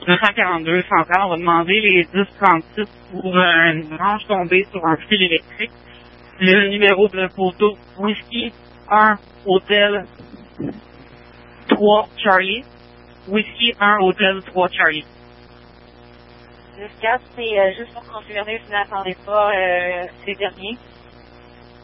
242 centrales. On va demander les 1036 pour une branche tombée sur un fil électrique. Le numéro de poteau, Whisky 1 Hôtel 3 Charlie. Whisky 1 Hôtel 3 Charlie. 10-4, c'est juste pour confirmer si vous n'attendez pas ces derniers.